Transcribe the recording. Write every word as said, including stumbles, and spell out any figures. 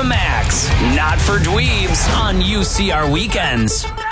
max. Not for dweebs on U C R Weekends.